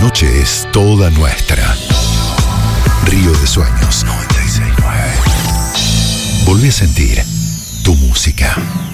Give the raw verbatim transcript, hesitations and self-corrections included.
noche es toda nuestra. Río de Sueños noventa y seis punto nueve. Volví a sentir tu música.